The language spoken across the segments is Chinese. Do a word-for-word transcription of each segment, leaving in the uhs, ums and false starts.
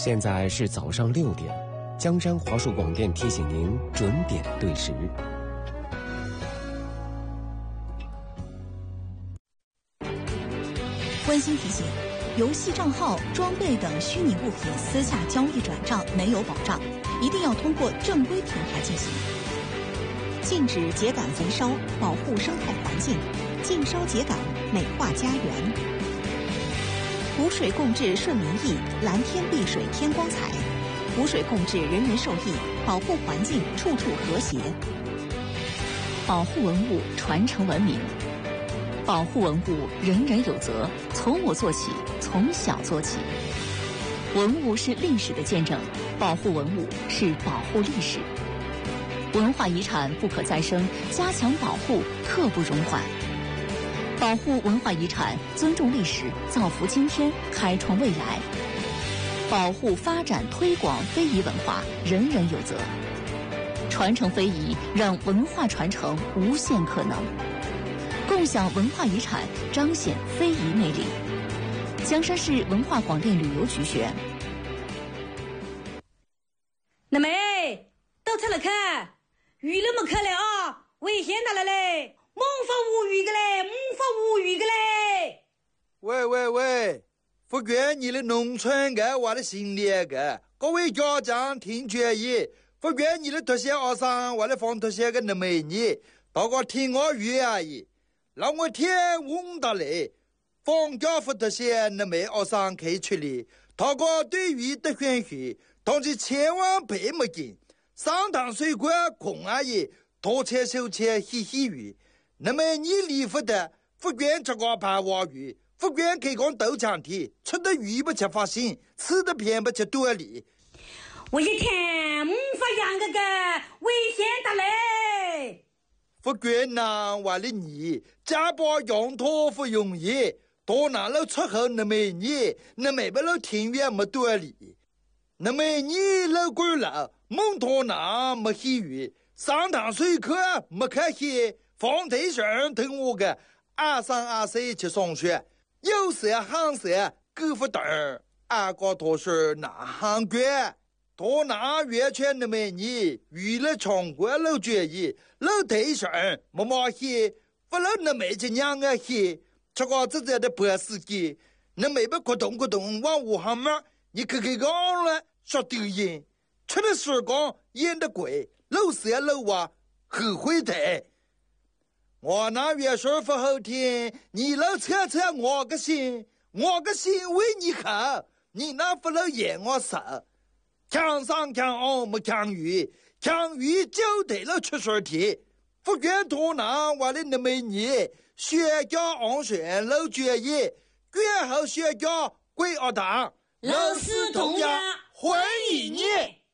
现在是早上六点，江山华数广电提醒您准点对时。 温馨提醒：游戏账号、装备等虚拟物品私下交易转账没有保障，一定要通过正规平台进行。禁止秸秆焚烧，保护生态环境；禁烧秸秆，美化家园。湖水共治顺民意，蓝天碧水天光彩。湖水共治，人人受益，保护环境，处处和谐。保护文物，传承文明。保护文物，人人有责，从我做起，从小做起。文物是历史的见证，保护文物是保护历史。文化遗产不可再生，加强保护，刻不容缓。保护文化遗产，尊重历史，造福今天，开创未来。保护、发展、推广非遗文化，人人有责。传承非遗，让文化传承无限可能。共享文化遗产，彰显非遗魅力。江山市文化广电旅游局宣。 那妹，都出来看，鱼都没看了啊，危险的了嘞！猛发无语的嘞，猛发无语的嘞！ 喂喂喂，福建你的农村的我的心里的，各位家长听决议，福建你的特些学生我的放特些个那美女，大家听我语而已，让我天问到嘞，放假福特些那美学生可以出来，大家对鱼的选许，但是千万别没劲，上堂水果空而已，多切手切嘻嘻鱼。那么你离福的福建这个盘娃鱼，福建可以讲豆浆体，吃的鱼不吃发心，吃的偏不吃多里。 我一天唔发养个个危险的嘞！ 福建呐，为了你家把养托不容易，多拿了出口那么你，那么不了庭院没多里，那么你老贵了，蒙托拿没喜鱼，上堂水课没开戏。放对象等我个二三二岁去上学，有时行时够不等二个多是哪行官多拿月圈的美女娱乐全国老决议老对象没毛戏不老那没去娘个戏这个自己的博士机那没不咕咚咕咚往武汉门你可给讲了说丢人吃的时光演的鬼老师老娃后悔的我那月说不好听，你老扯扯我个心，我个心为你好，你那不能演我手。强上强下没强鱼，强鱼就得了出水题。福建托南我的那么你，学家安选老决议，最后学家归二堂， 老师同样欢迎你。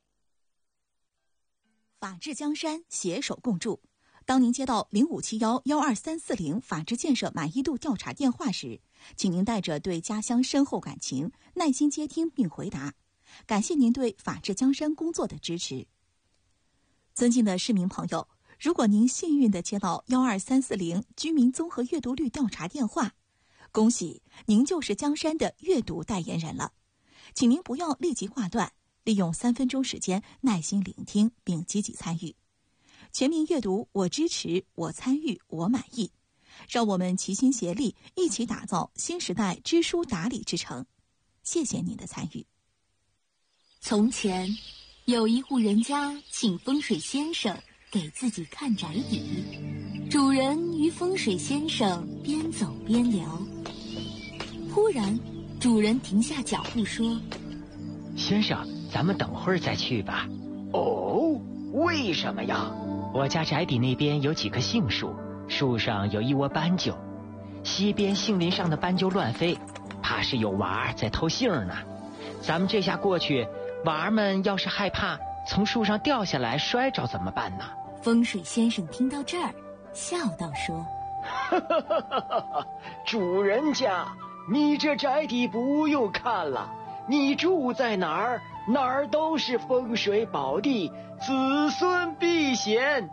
法治江山，携手共筑。当您接到零五七幺幺二三四零法治建设满意度调查电话时，请您带着对家乡深厚感情，耐心接听并回答。感谢您对法治江山工作的支持。尊敬的市民朋友，如果您幸运地接到幺二三四零居民综合阅读率调查电话，恭喜您就是江山的阅读代言人了。请您不要立即挂断，利用三分钟时间耐心聆听并积极参与。全民阅读，我支持，我参与，我满意。让我们齐心协力，一起打造新时代知书达理之城。谢谢您的参与。 从前，有一户人家请风水先生给自己看宅邸。主人与风水先生边走边聊。忽然，主人停下脚步说：“ 先生，咱们等会儿再去吧。” 哦，为什么呀？ 我家宅邸那边有几棵杏树，树上有一窝斑鸠，西边杏林上的斑鸠乱飞，怕是有娃儿在偷杏呢。咱们这下过去，娃儿们要是害怕从树上掉下来摔着怎么办呢？ 风水先生听到这儿，笑道说：“ 主人家，你这宅邸不用看了，你住在哪儿，哪儿都是风水宝地，子孙必贤。”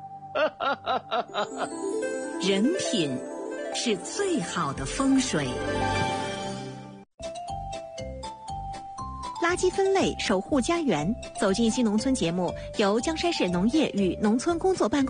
人品是最好的风水。 垃圾分类，守护家园。走进新农村节目由江山市农业与农村工作办公